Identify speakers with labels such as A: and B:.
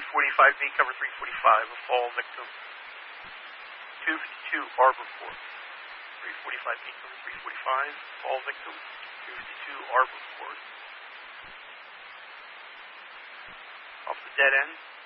A: 345B, cover 345, a fall victim. 252 Arborport. 345B, cover 345, fall victim. 252 Arborport. Off the dead end.